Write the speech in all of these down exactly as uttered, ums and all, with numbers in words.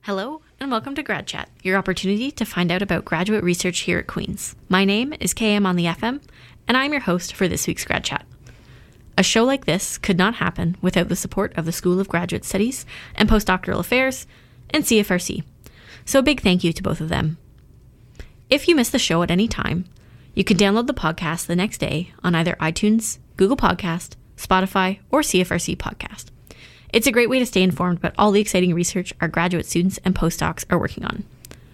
Hello, and welcome to Grad Chat, your opportunity to find out about graduate research here at Queen's. My name is K M on the F M, and I'm your host for this week's Grad Chat. A show like this could not happen without the support of the School of Graduate Studies and Postdoctoral Affairs and C F R C, so a big thank you to both of them. If you miss the show at any time, you can download the podcast the next day on either iTunes, Google Podcast, Spotify, or C F R C Podcast. It's a great way to stay informed about all the exciting research our graduate students and postdocs are working on.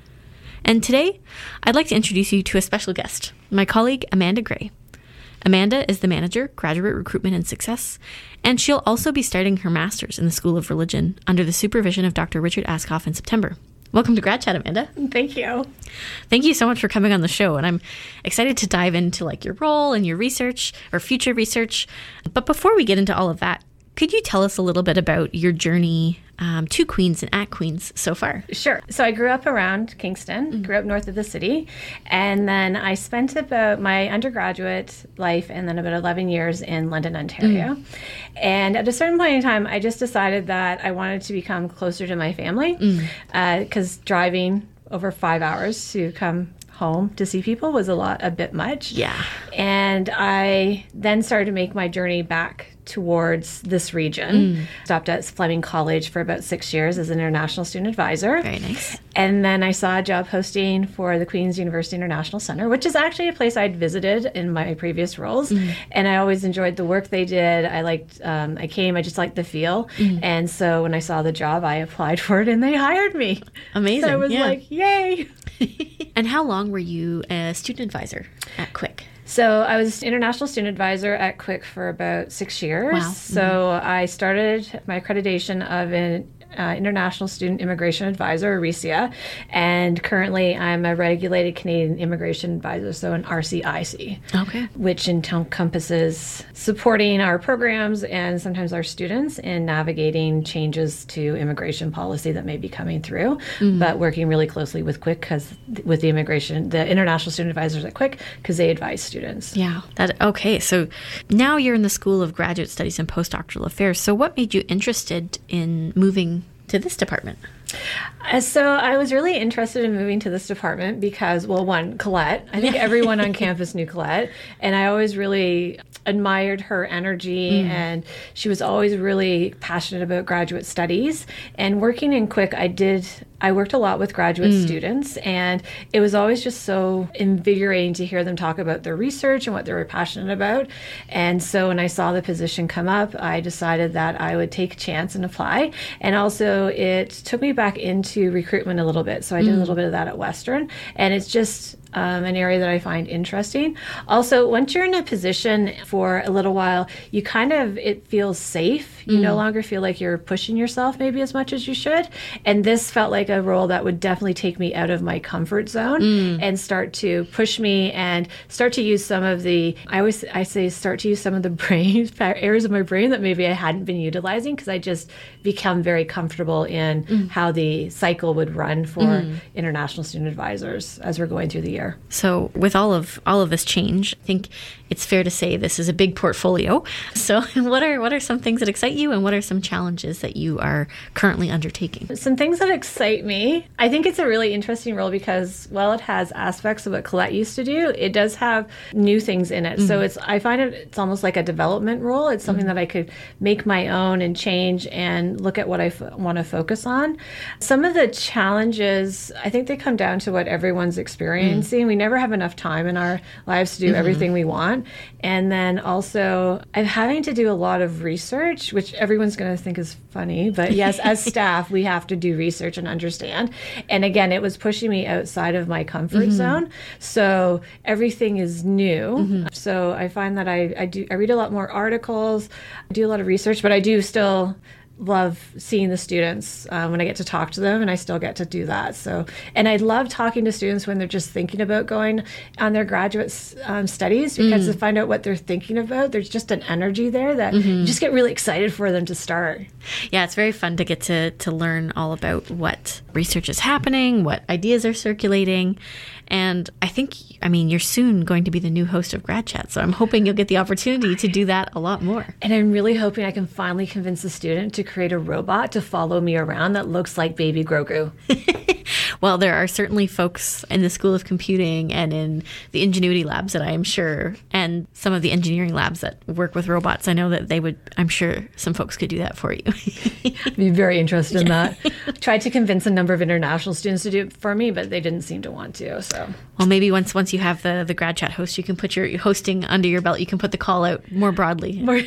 And today, I'd like to introduce you to a special guest, my colleague Amanda Gray. Amanda is the manager, graduate recruitment and success, and she'll also be starting her master's in the School of Religion under the supervision of Doctor Richard Askoff in September. Welcome to Grad Chat, Amanda. Thank you. Thank you so much for coming on the show, and I'm excited to dive into like your role and your research or future research. But before we get into all of that, could you tell us a little bit about your journey um, to Queen's and at Queen's so far? Sure. So I grew up around Kingston, mm-hmm. grew up north of the city, and then I spent about my undergraduate life and then about eleven years in London, Ontario. Mm. And at a certain point in time, I just decided that I wanted to become closer to my family because mm. uh, driving over five hours to come home to see people was a lot, a bit much. Yeah. And I then started to make my journey back towards this region. Mm. Stopped at Fleming College for about six years as an international student advisor. Very nice. And then I saw a job posting for the Queen's University International Center, which is actually a place I'd visited in my previous roles. Mm. And I always enjoyed the work they did. I liked, um, I came, I just liked the feel. Mm. And so when I saw the job, I applied for it and they hired me. Amazing. So I was yeah. like, yay. And how long were you a student advisor at Quick? So I was international student advisor at Quick for about six years. Wow. So mm-hmm. I started my accreditation of an uh, International Student Immigration Advisor, or RICIA, and currently I'm a regulated Canadian Immigration Advisor, so an R C I C, okay. which encompasses supporting our programs and sometimes our students in navigating changes to immigration policy that may be coming through, mm-hmm. but working really closely with Quick, because with the immigration, the international student advisors at Quick, because they advise students. Yeah. That okay. So now you're in the School of Graduate Studies and Postdoctoral Affairs. So what made you interested in moving to this department? Uh, so I was really interested in moving to this department because, well, one, Colette. I think everyone on campus knew Colette, and I always really admired her energy, mm. and she was always really passionate about graduate studies. And working in Quick, I did, I worked a lot with graduate mm. students, and it was always just so invigorating to hear them talk about their research and what they were passionate about. And so when I saw the position come up, I decided that I would take a chance and apply. And also it took me back into recruitment a little bit. So I did mm. a little bit of that at Western, and it's just Um, an area that I find interesting. Also, once you're in a position for a little while, you kind of, it feels safe. You mm. no longer feel like you're pushing yourself maybe as much as you should. And this felt like a role that would definitely take me out of my comfort zone mm. and start to push me and start to use some of the, I always, I say start to use some of the brain, areas of my brain that maybe I hadn't been utilizing, because I just become very comfortable in mm. how the cycle would run for mm. international student advisors as we're going through the year. So with all of all of this change, I think it's fair to say this is a big portfolio. So what are what are some things that excite you, and what are some challenges that you are currently undertaking? Some things that excite me. I think it's a really interesting role because while it has aspects of what Colette used to do, it does have new things in it. Mm-hmm. So it's I find it it's almost like a development role. It's something mm-hmm. that I could make my own and change and look at what I f- want to focus on. Some of the challenges, I think they come down to what everyone's experiencing. Mm-hmm. We never have enough time in our lives to do mm-hmm. everything we want. And then also, I'm having to do a lot of research, which everyone's going to think is funny. But yes, as staff, we have to do research and understand. And again, it was pushing me outside of my comfort mm-hmm. zone. So everything is new. Mm-hmm. So I find that I, I do I read a lot more articles, I do a lot of research, but I do still love seeing the students um, when I get to talk to them, and I still get to do that. So, and I love talking to students when they're just thinking about going on their graduate um, studies, because mm. to find out what they're thinking about, there's just an energy there that mm-hmm. you just get really excited for them to start. Yeah, it's very fun to get to to learn all about what research is happening, what ideas are circulating. And I think, I mean, you're soon going to be the new host of Grad Chat, so I'm hoping you'll get the opportunity to do that a lot more. And I'm really hoping I can finally convince the student to create a robot to follow me around that looks like baby Grogu. Well, there are certainly folks in the School of Computing and in the Ingenuity labs that I am sure, and some of the engineering labs that work with robots. I know that they would, I'm sure some folks could do that for you. I'd be very interested in that. Tried to convince a number of international students to do it for me, but they didn't seem to want to. So, well, maybe once once you have the, the grad chat host, you can put your hosting under your belt. You can put the call out more broadly. More,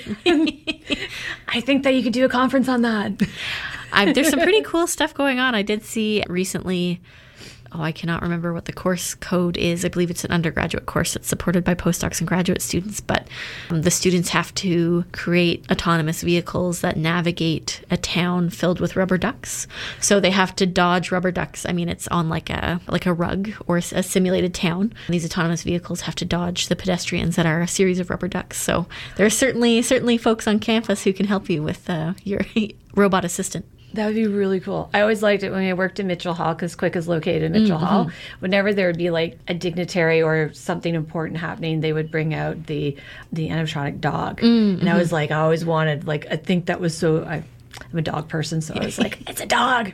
I think that you could do a conference on that. I, there's some pretty cool stuff going on. I did see recently, oh, I cannot remember what the course code is. I believe it's an undergraduate course that's supported by postdocs and graduate students, but um, the students have to create autonomous vehicles that navigate a town filled with rubber ducks. So they have to dodge rubber ducks. I mean, it's on like a like a rug or a simulated town. These autonomous vehicles have to dodge the pedestrians that are a series of rubber ducks. So there are certainly certainly folks on campus who can help you with uh, your robot assistant. That would be really cool. I always liked it when I worked in Mitchell Hall, because Quick is located in Mitchell mm-hmm. Hall. Whenever there would be like a dignitary or something important happening, they would bring out the the animatronic dog. Mm-hmm. And I was like, I always wanted, like, I think that was so, I, I'm a dog person, so I was like, it's a dog.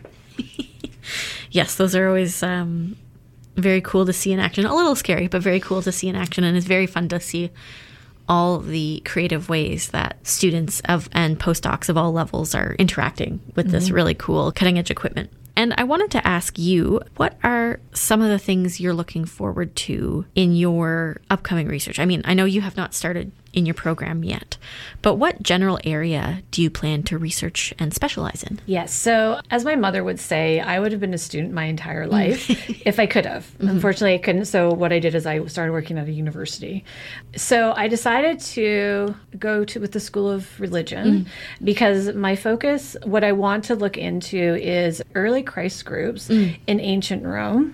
Yes, those are always um, very cool to see in action. A little scary, but very cool to see in action. And it's very fun to see all the creative ways that students of and postdocs of all levels are interacting with mm-hmm. this really cool cutting edge equipment. And I wanted to ask you, what are some of the things you're looking forward to in your upcoming research? I mean, I know you have not started in your program yet, but what general area do you plan to research and specialize in? Yes. So as my mother would say, I would have been a student my entire life if I could have. Mm-hmm. Unfortunately, I couldn't. So what I did is I started working at a university. So I decided to go to with the School of Religion mm. because my focus, what I want to look into is early Christ groups mm. in ancient Rome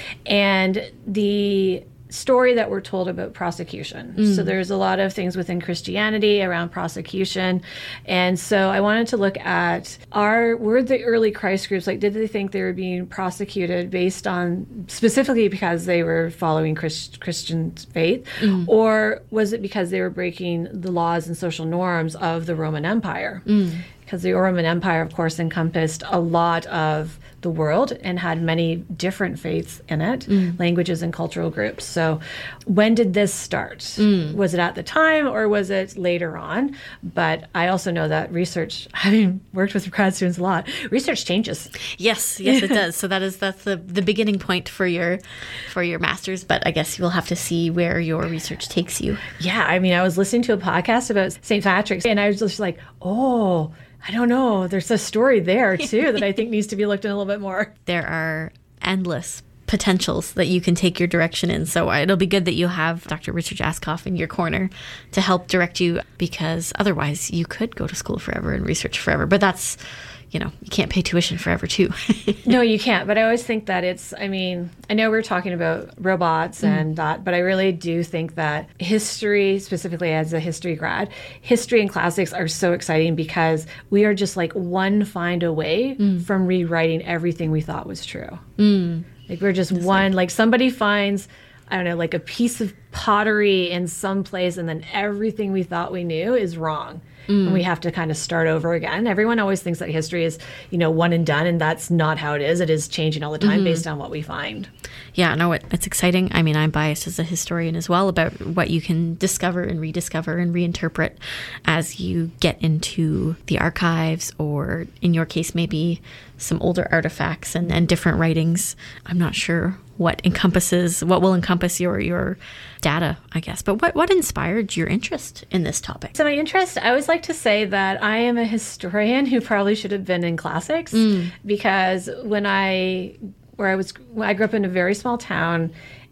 and the story that we're told about prosecution. Mm. So there's a lot of things within Christianity around prosecution. And so I wanted to look at, are were the early Christ groups, like, did they think they were being prosecuted based on, specifically because they were following Christ, Christian faith, mm. or was it because they were breaking the laws and social norms of the Roman Empire? Mm. Because the Roman Empire, of course, encompassed a lot of the world and had many different faiths in it, mm. languages and cultural groups. So when did this start? Mm. Was it at the time or was it later on? But I also know that research, having worked with grad students a lot, research changes. Yes, yes, it does. So that is that's the, the beginning point for your for your master's, but I guess you'll have to see where your research takes you. Yeah, I mean, I was listening to a podcast about Saint Patrick's and I was just like, oh, I don't know. There's a story there, too, that I think needs to be looked in a little bit more. There are endless potentials that you can take your direction in. So it'll be good that you have Doctor Richard Jaskoff in your corner to help direct you, because otherwise you could go to school forever and research forever. But that's, you know, you can't pay tuition forever, too. No, you can't. But I always think that it's, I mean, I know we're talking about robots mm. and that, but I really do think that history, specifically as a history grad, history and classics are so exciting because we are just like one find away mm. from rewriting everything we thought was true. Mm. Like we're just That's one, like, like somebody finds, I don't know, like a piece of pottery in some place and then everything we thought we knew is wrong. Mm. And we have to kind of start over again. Everyone always thinks that history is, you know, one and done, and that's not how it is. It is changing all the time mm-hmm. based on what we find. Yeah, no, it, it's exciting. I mean, I'm biased as a historian as well about what you can discover and rediscover and reinterpret as you get into the archives, or in your case, maybe some older artifacts and, and different writings. I'm not sure what encompasses, what will encompass your your data, I guess. But what, what inspired your interest in this topic? So my interest, I always like to say that I am a historian who probably should have been in classics mm. because when I, where I was, I grew up in a very small town,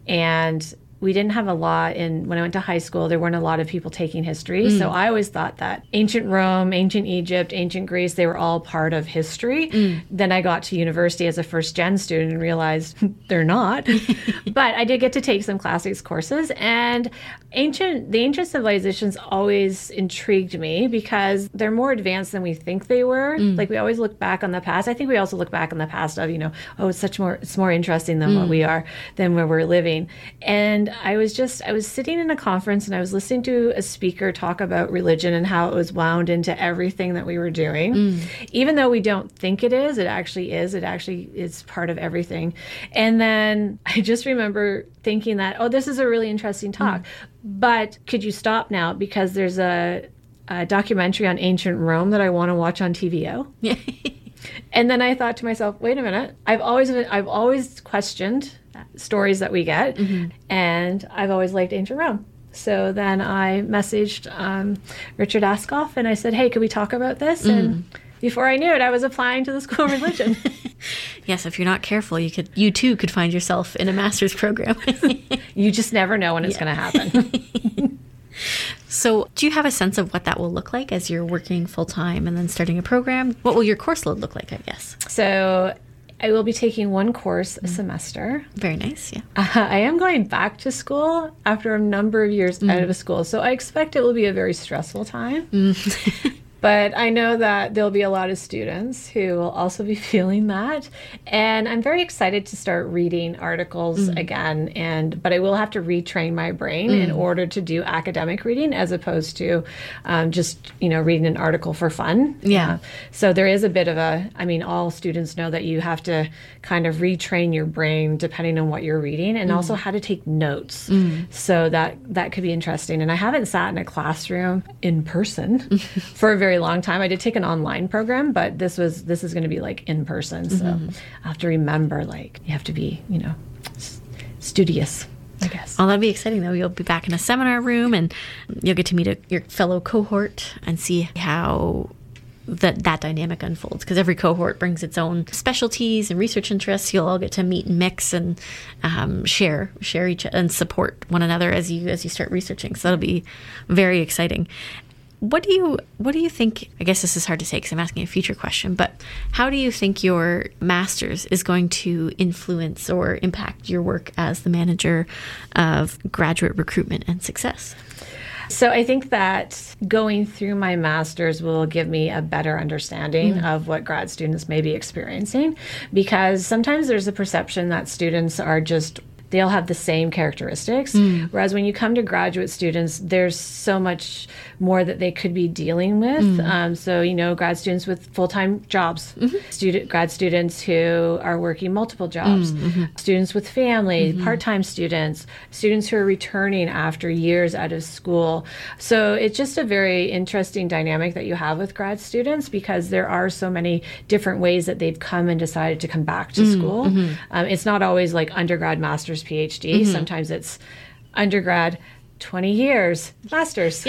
and we didn't have a lot in, when I went to high school, there weren't a lot of people taking history. Mm. So I always thought that ancient Rome, ancient Egypt, ancient Greece, they were all part of history. Mm. Then I got to university as a first gen student and realized they're not. But I did get to take some classics courses, and ancient, the ancient civilizations always intrigued me because they're more advanced than we think they were. Mm. Like we always look back on the past. I think we also look back on the past of, you know, oh, it's such more, it's more interesting than mm. what we are, than where we're living. And I was just, I was sitting in a conference and I was listening to a speaker talk about religion and how it was wound into everything that we were doing. Mm. Even though we don't think it is, it actually is. It actually is part of everything. And then I just remember thinking that, oh, this is a really interesting talk. Mm. But could you stop now? Because there's a, a documentary on ancient Rome that I want to watch on T V O. And then I thought to myself, wait a minute, I've always been, I've always questioned stories that we get, mm-hmm. and I've always liked ancient Rome. So then I messaged um, Richard Askoff and I said, hey, could we talk about this? Mm. And before I knew it, I was applying to the School of Religion. Yes, if you're not careful, you could, you too could find yourself in a master's program. You just never know when it's yeah. going to happen. So do you have a sense of what that will look like as you're working full-time and then starting a program? What will your course load look like, I guess? So I will be taking one course a semester. Very nice, yeah. Uh, I am going back to school after a number of years mm. out of school, so I expect it will be a very stressful time. Mm. But I know that there'll be a lot of students who will also be feeling that. And I'm very excited to start reading articles mm. again. And but I will have to retrain my brain mm. in order to do academic reading as opposed to um, just, you know, reading an article for fun. Yeah. Uh, so there is a bit of a, I mean, all students know that you have to kind of retrain your brain depending on what you're reading and mm. also how to take notes. Mm. So that, that could be interesting. And I haven't sat in a classroom in person for a very long time. I did take an online program, but this was this is going to be like in person. So mm-hmm. I have to remember, like, you have to be, you know, studious, I guess. Well, that'll be exciting, though. You'll be back in a seminar room and you'll get to meet a, your fellow cohort and see how that that dynamic unfolds, because every cohort brings its own specialties and research interests. You'll all get to meet and mix and um, share share each and support one another as you as you start researching. So that'll be very exciting. What do you what do you think, I guess this is hard to say because I'm asking a future question, but how do you think your master's is going to influence or impact your work as the manager of graduate recruitment and success? So I think that going through my master's will give me a better understanding mm. of what grad students may be experiencing, because sometimes there's a perception that students are just they'll have the same characteristics. Mm. Whereas when you come to graduate students, there's so much more that they could be dealing with. Mm. Um, so, you know, grad students with full-time jobs, mm-hmm. student grad students who are working multiple jobs, mm-hmm. students with family, mm-hmm. part-time students, students who are returning after years out of school. So it's just a very interesting dynamic that you have with grad students, because there are so many different ways that they've come and decided to come back to mm-hmm. school. Mm-hmm. Um, it's not always like undergrad, master's, PhD. Mm-hmm. Sometimes it's undergrad, twenty years, master's.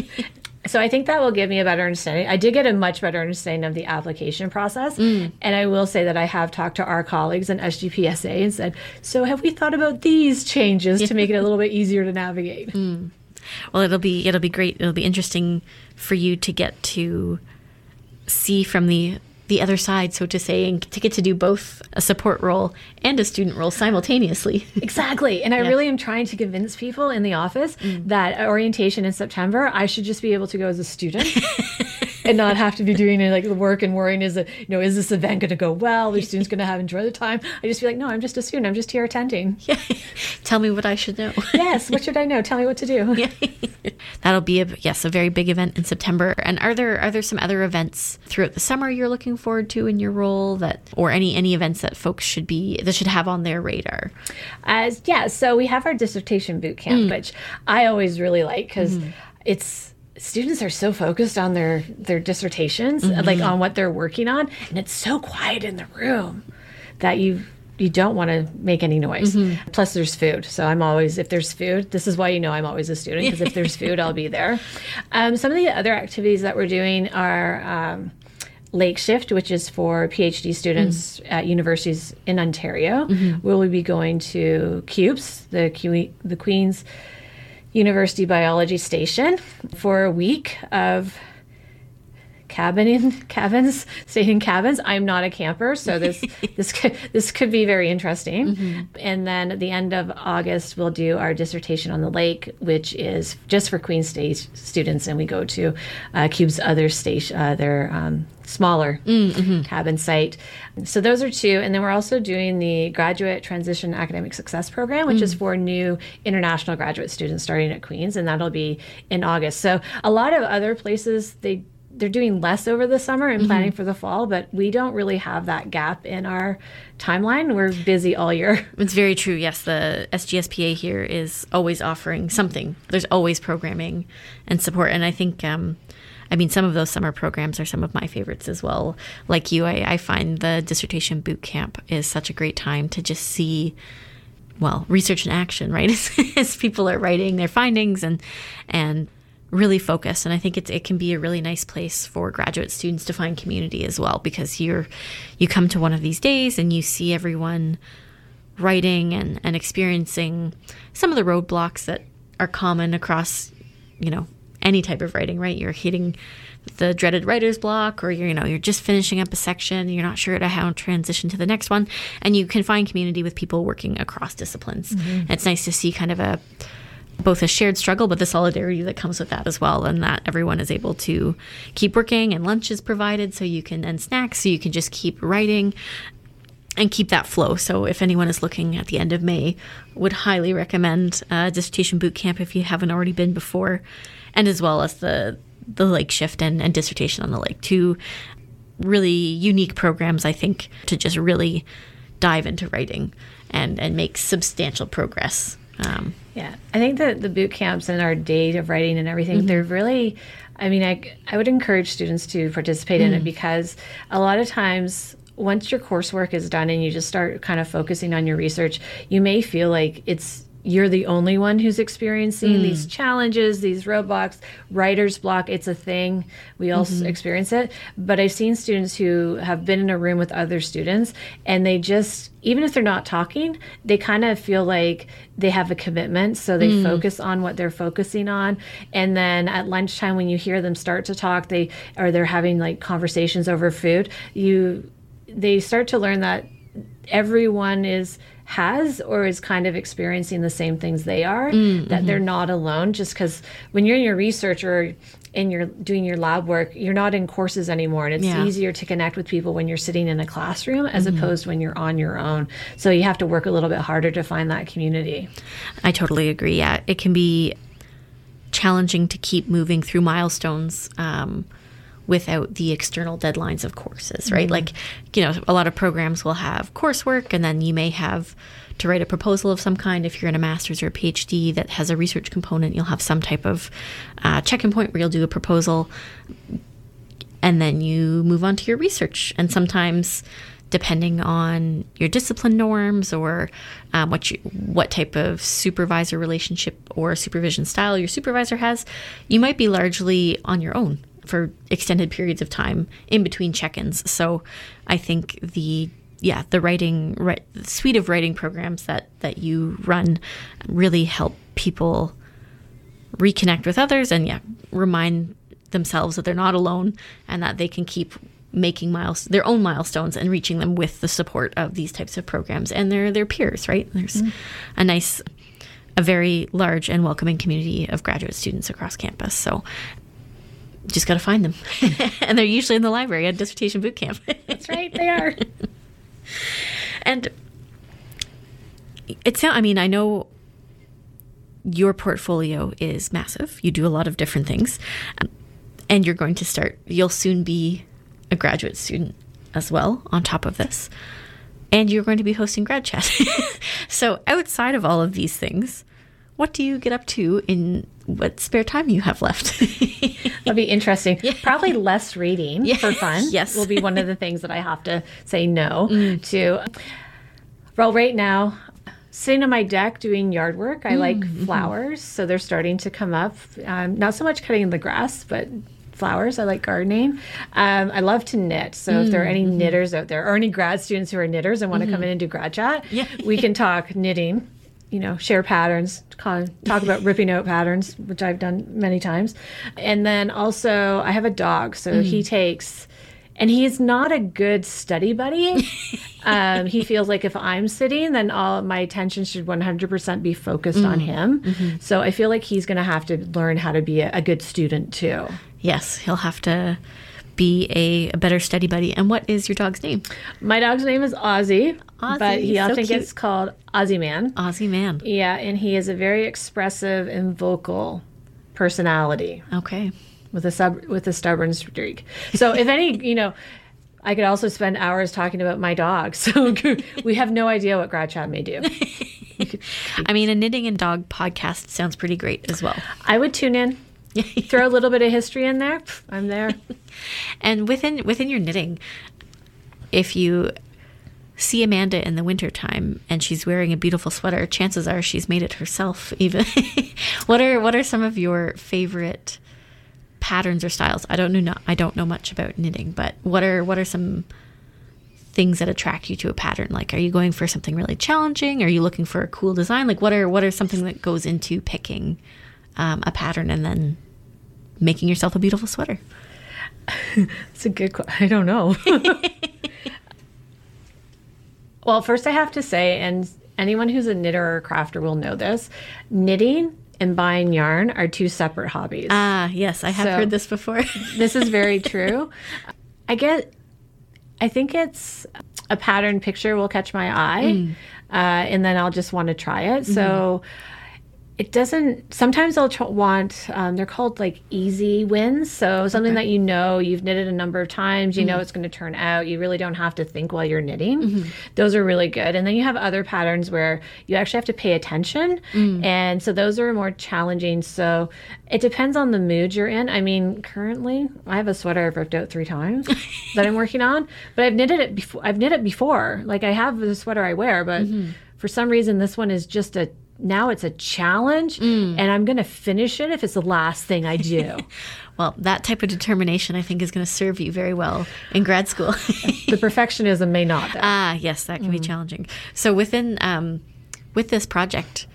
So I think that will give me a better understanding. I did get a much better understanding of the application process. Mm. And I will say that I have talked to our colleagues in S G P S A and said, so have we thought about these changes to make it a little bit easier to navigate? Mm. Well, it'll be it'll be great. It'll be interesting for you to get to see from the the other side, so to say, and to get to do both a support role and a student role simultaneously. Exactly. And I yeah. really am trying to convince people in the office mm. that orientation in September, I should just be able to go as a student and not have to be doing it like the work and worrying, is it, you know, is this event going to go well? Are students going to have enjoy the time? I just feel like, no, I'm just a student. I'm just here attending. Yeah. Tell me what I should know. Yes. What should I know? Tell me what to do. Yeah. That'll be a, yes, a very big event in September. And are there, are there some other events throughout the summer you're looking forward to in your role, that, or any, any events that folks should be, that should have on their radar? As yeah. So we have our dissertation boot camp, mm. which I always really like, because mm. it's, students are so focused on their, their dissertations, mm-hmm. like on what they're working on. And it's so quiet in the room that you you don't want to make any noise. Mm-hmm. Plus there's food. So I'm always, if there's food, this is why you know I'm always a student, because if there's food, I'll be there. Um, some of the other activities that we're doing are um, Lake Shift, which is for PhD students mm-hmm. at universities in Ontario. Mm-hmm. We'll be going to CUBES, the, Q- the Queen's University Biology Station, for a week of cabining cabins, staying in cabins. I'm not a camper, so this this could, this could be very interesting. Mm-hmm. And then at the end of August, we'll do our dissertation on the lake, which is just for Queen's State students, and we go to uh, CUBE's other station, uh, their um, smaller mm-hmm. cabin site. So those are two. And then we're also doing the Graduate Transition Academic Success Program, which mm. is for new international graduate students starting at Queen's, and that'll be in August. So a lot of other places, they they're doing less over the summer and planning mm-hmm. for the fall, but we don't really have that gap in our timeline. We're busy all year. It's very true. Yes, the S G S P A here is always offering something. There's always programming and support. And I think, um, I mean, some of those summer programs are some of my favorites as well. Like you, I, I find the dissertation boot camp is such a great time to just see, well, research in action, right? As, as people are writing their findings and and really focus. And I think it's, it can be a really nice place for graduate students to find community as well, because you're you come to one of these days and you see everyone writing and, and experiencing some of the roadblocks that are common across, you know, any type of writing, right? You're hitting the dreaded writer's block, or you're, you know, you're just finishing up a section, you're not sure how to transition to the next one, and you can find community with people working across disciplines. Mm-hmm. It's nice to see kind of a both a shared struggle, but the solidarity that comes with that as well, and that everyone is able to keep working, and lunch is provided so you can, and snacks, so you can just keep writing and keep that flow. So if anyone is looking at the end of May, would highly recommend uh, Dissertation Boot Camp if you haven't already been before, and as well as the the Lake Shift and, and Dissertation on the Lake, two really unique programs, I think, to just really dive into writing and, and make substantial progress. Um, yeah, I think that the boot camps and our day of writing and everything, mm-hmm. they're really, I mean, I, I would encourage students to participate mm. in it, because a lot of times once your coursework is done and you just start kind of focusing on your research, you may feel like it's you're the only one who's experiencing mm. these challenges, these roadblocks, writer's block. It's a thing. We all mm-hmm. experience it. But I've seen students who have been in a room with other students, and they just, even if they're not talking, they kind of feel like they have a commitment. So they mm. focus on what they're focusing on. And then at lunchtime, when you hear them start to talk, they or they're having like conversations over food, you they start to learn that everyone is has or is kind of experiencing the same things they are, mm, that mm-hmm. they're not alone. Just because when you're in your research or and you're doing your lab work, you're not in courses anymore, and it's yeah. easier to connect with people when you're sitting in a classroom as mm-hmm. opposed when you're on your own. So you have to work a little bit harder to find that community. I totally agree. Yeah, it can be challenging to keep moving through milestones um, without the external deadlines of courses, right? Mm-hmm. Like, you know, a lot of programs will have coursework, and then you may have to write a proposal of some kind. If you're in a master's or a PhD that has a research component, you'll have some type of uh, check-in point where you'll do a proposal, and then you move on to your research. And sometimes, depending on your discipline norms or um, what you, what type of supervisor relationship or supervision style your supervisor has, you might be largely on your own for extended periods of time in between check-ins. So I think the yeah the writing right, suite of writing programs that that you run really help people reconnect with others, and yeah remind themselves that they're not alone, and that they can keep making miles their own milestones and reaching them with the support of these types of programs and their their peers, right? There's mm. a nice a very large and welcoming community of graduate students across campus. So just got to find them. And they're usually in the library at Dissertation Boot Camp. That's right, they are. And it's, I mean, I know your portfolio is massive. You do a lot of different things. Um, and you're going to start, you'll soon be a graduate student as well on top of this. And you're going to be hosting Grad Chat. So outside of all of these things, what do you get up to in what spare time you have left? That'll be interesting. Yeah. Probably less reading yeah. for fun. Yes. Will be one of the things that I have to say no mm. to. Well, right now, sitting on my deck doing yard work. I mm, like flowers, mm-hmm. so they're starting to come up. Um, not so much cutting the grass, but flowers. I like gardening. Um, I love to knit. So mm, if there are any mm-hmm. knitters out there, or any grad students who are knitters and want mm-hmm. to come in and do grad chat, yeah. we can talk knitting. you know, share patterns, talk about ripping out patterns, which I've done many times. And then also I have a dog, so mm. he takes, and he's not a good study buddy. um, he feels like if I'm sitting, then all my attention should one hundred percent be focused mm. on him. Mm-hmm. So I feel like he's going to have to learn how to be a, a good student too. Yes, he'll have to be a, a better study buddy. And what is your dog's name? My dog's name is Ozzy, Ozzy, but he so often cute. gets called Ozzy Man. Ozzy Man. Yeah, and he is a very expressive and vocal personality. Okay. With a sub with a stubborn streak. So if any, you know, I could also spend hours talking about my dog. So we have no idea what Grad Chat may do. I mean, a knitting and dog podcast sounds pretty great as well. I would tune in. Throw a little bit of history in there. I'm there. And within within your knitting, if you see Amanda in the wintertime and she's wearing a beautiful sweater, chances are she's made it herself even. what are what are some of your favorite patterns or styles? I don't know I don't know much about knitting, but what are what are some things that attract you to a pattern? Like, are you going for something really challenging? Are you looking for a cool design? Like, what are what are something that goes into picking um, a pattern and then making yourself a beautiful sweater? It's a good question. I don't know. Well, first I have to say, and anyone who's a knitter or a crafter will know this, knitting and buying yarn are two separate hobbies. Ah, yes, I have So, heard this before. This is very true. I get, I think it's a pattern picture will catch my eye, mm. uh, and then I'll just want to try it. Mm-hmm. So it doesn't, sometimes I'll tr- want, um, they're called like easy wins. So something okay. that you know, you've knitted a number of times, you mm-hmm. know it's going to turn out. You really don't have to think while you're knitting. Mm-hmm. Those are really good. And then you have other patterns where you actually have to pay attention. Mm. And so those are more challenging. So it depends on the mood you're in. I mean, currently I have a sweater I've ripped out three times that I'm working on, but I've knitted it before. I've knitted it before. Like I have the sweater I wear, but mm-hmm. for some reason this one is just a now it's a challenge mm. and I'm going to finish it if it's the last thing I do. Well, that type of determination I think is going to serve you very well in grad school. The perfectionism may not. Though. Ah, yes, that can mm. be challenging. So within, um, with this project,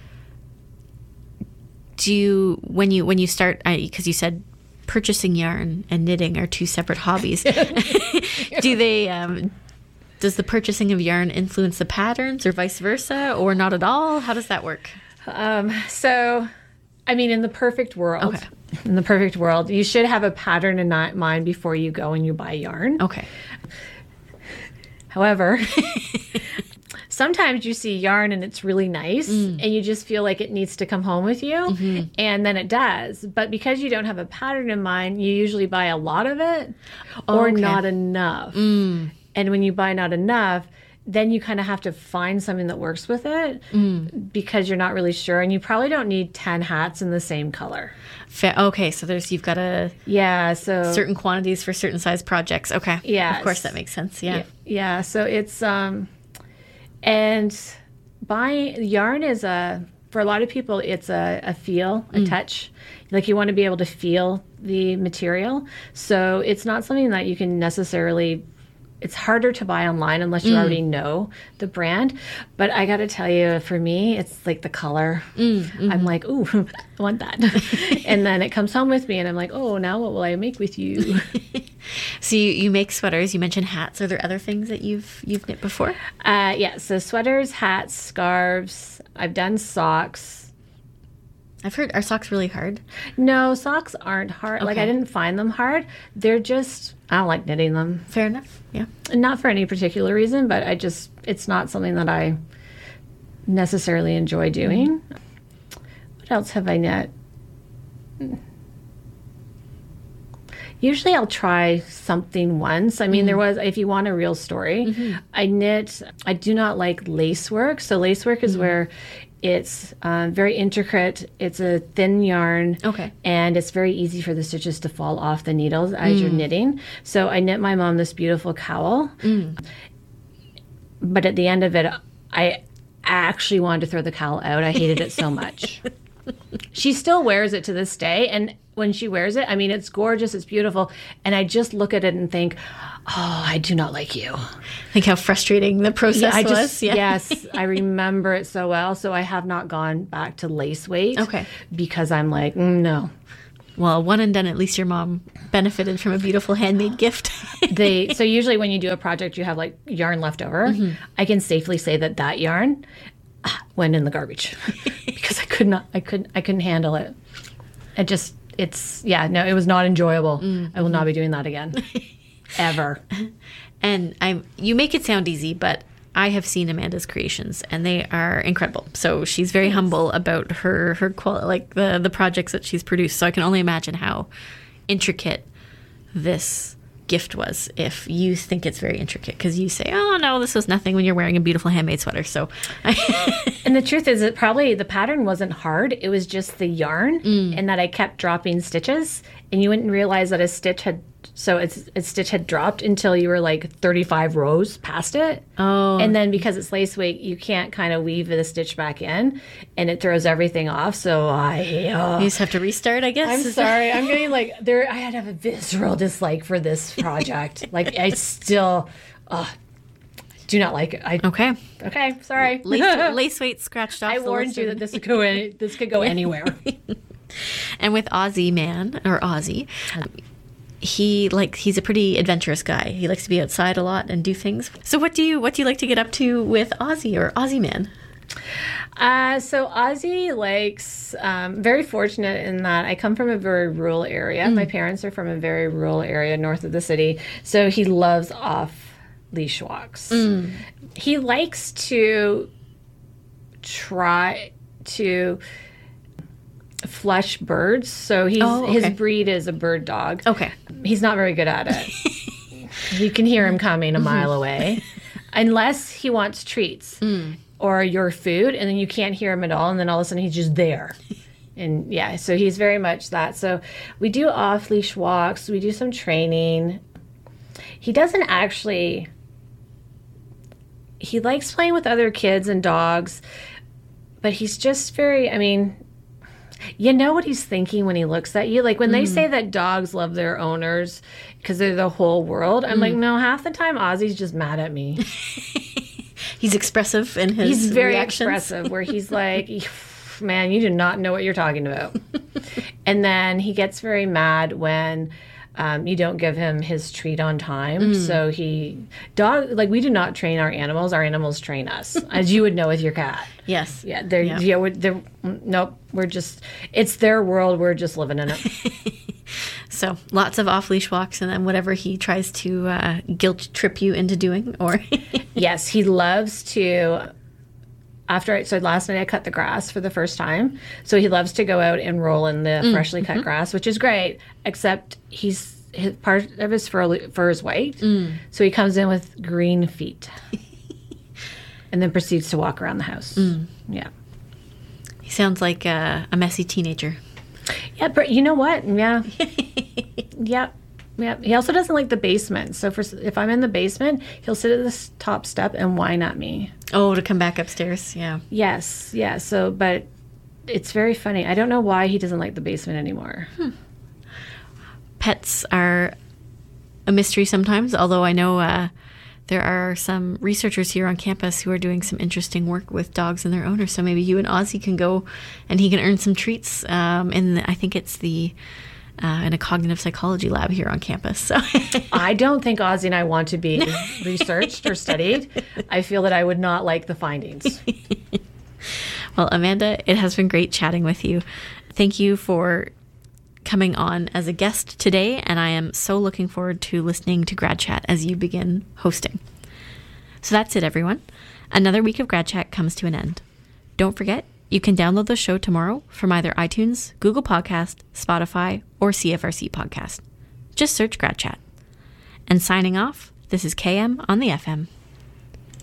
do you, when you, when you start, because you said purchasing yarn and knitting are two separate hobbies, do they, um, does the purchasing of yarn influence the patterns or vice versa, or not at all? How does that work? Um, so, I mean, in the perfect world, okay. in the perfect world, you should have a pattern in mind before you go and you buy yarn. Okay. However, sometimes you see yarn and it's really nice mm. and you just feel like it needs to come home with you. Mm-hmm. And then it does. But because you don't have a pattern in mind, you usually buy a lot of it or okay. not enough. Mm. And when you buy not enough, then you kind of have to find something that works with it mm. because you're not really sure. And you probably don't need ten hats in the same color. Fair. Okay, so there's you've got a yeah, so certain quantities for certain size projects. Okay, yeah, of course that makes sense. Yeah, yeah. yeah so it's um, and buying yarn is a for a lot of people it's a, a feel, a mm. touch. Like you want to be able to feel the material. So it's not something that you can necessarily. It's harder to buy online unless you mm. already know the brand. But I got to tell you, for me, it's like the color. Mm, mm-hmm. I'm like, ooh, I want that. And then it comes home with me and I'm like, oh, now what will I make with you? So you, you make sweaters. You mentioned hats. Are there other things that you've you've knit before? Uh, yeah, so sweaters, hats, scarves. I've done socks. I've heard, are socks really hard? No, socks aren't hard. Okay. Like I didn't find them hard. They're just, I don't like knitting them. Fair enough. Yeah. Not for any particular reason, but I just, it's not something that I necessarily enjoy doing. Mm-hmm. What else have I knit? Usually I'll try something once. I mean, mm-hmm. there was, if you want a real story, mm-hmm. I knit, I do not like lace work. So lace work is mm-hmm. where it's um, very intricate. It's a thin yarn. Okay. And it's very easy for the stitches to fall off the needles as mm. you're knitting. So I knit my mom this beautiful cowl. Mm. But at the end of it, I actually wanted to throw the cowl out. I hated it so much. She still wears it to this day. And when she wears it, I mean, it's gorgeous. It's beautiful. And I just look at it and think, oh, I do not like you. Think how frustrating the process yeah, I was. Just, yeah. Yes, I remember it so well. So I have not gone back to lace weight. Okay. Because I'm like, mm, no. Well, one and done, at least your mom benefited from a beautiful handmade gift. they So usually when you do a project, you have like yarn left over. Mm-hmm. I can safely say that that yarn went in the garbage because I could not, I couldn't, I couldn't handle it. It just, it's, yeah, no, it was not enjoyable. Mm-hmm. I will not be doing that again. Ever. And I'm, you make it sound easy, but I have seen Amanda's creations and they are incredible. So she's very yes. humble about her, her quality, like the, the projects that she's produced. So I can only imagine how intricate this gift was if you think it's very intricate, because you say, oh no, this was nothing when you're wearing a beautiful handmade sweater. So and the truth is that probably the pattern wasn't hard, it was just the yarn mm. and that I kept dropping stitches and you wouldn't realize that a stitch had so it's a stitch had dropped until you were like thirty-five rows past it. Oh. And then because it's lace weight, you can't kind of weave the stitch back in and it throws everything off. So I uh, you just have to restart, I guess. I'm sorry. I'm getting like there I had to have a visceral dislike for this project. Like I still uh, do not like it. I, okay. Okay, sorry. Lace, lace weight scratched off. I the warned you that this could go any, this could go anywhere. And with Aussie Man or Aussie, he like he's a pretty adventurous guy. He likes to be outside a lot and do things. So what do you what do you like to get up to with Aussie or Aussie Man? Uh, so Aussie likes, um, very fortunate in that I come from a very rural area. Mm. My parents are from a very rural area north of the city. So he loves off leash walks. Mm. He likes to try to flush birds. So he's oh, okay. his breed is a bird dog. Okay. He's not very good at it. You can hear him coming a mile away. Unless he wants treats mm. or your food, and then you can't hear him at all, and then all of a sudden he's just there. And yeah, so he's very much that. So we do off-leash walks. We do some training. He doesn't actually... He likes playing with other kids and dogs, but he's just very, I mean... You know what he's thinking when he looks at you? Like when mm. they say that dogs love their owners because they're the whole world, I'm mm. like, no, half the time Aussie's just mad at me. He's expressive in his He's very reactions. expressive where he's like, man, you do not know what you're talking about. And then he gets very mad when um, you don't give him his treat on time. Mm. So he, dog, like we do not train our animals. Our animals train us, as you would know with your cat. Yes. Yeah. They're, yeah. yeah we're, they're, nope. We're just, it's their world. We're just living in it. So lots of off-leash walks and then whatever he tries to uh, guilt trip you into doing or. Yes. He loves to, after I, so last night I cut the grass for the first time. So he loves to go out and roll in the mm. freshly cut mm-hmm. grass, which is great, except he's, his, part of his fur, fur is white. Mm. So he comes in with green feet and then proceeds to walk around the house. Mm. Yeah. He sounds like a, a messy teenager. Yeah, but you know what? Yeah. yeah. Yeah. He also doesn't like the basement. So for if I'm in the basement, he'll sit at the top step and whine at me. Oh, to come back upstairs. Yeah. Yes. Yeah. So, but it's very funny. I don't know why he doesn't like the basement anymore. Hmm. Pets are a mystery sometimes, although I know uh, there are some researchers here on campus who are doing some interesting work with dogs and their owners. So maybe you and Aussie can go and he can earn some treats. Um, and I think it's the uh, in a cognitive psychology lab here on campus. So I don't think Aussie and I want to be researched or studied. I feel that I would not like the findings. Well, Amanda, it has been great chatting with you. Thank you for coming on as a guest today, and I am so looking forward to listening to Grad Chat as you begin hosting. So that's it, everyone. Another week of Grad Chat comes to an end. Don't forget, you can download the show tomorrow from either iTunes, Google Podcast, Spotify, or C F R C Podcast. Just search Grad Chat. And signing off, this is K M on the F M.